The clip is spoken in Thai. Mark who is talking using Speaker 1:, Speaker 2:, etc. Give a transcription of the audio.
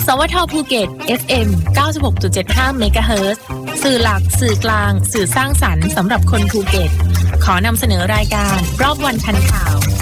Speaker 1: สวท.ภูเก็ต FM 96.75 เมกะเฮิรตซ์สื่อหลักสื่อกลางสื่อสร้างสรรค์สำหรับคนภูเก็ตขอนำเสนอรายการรอบวันทันข่าว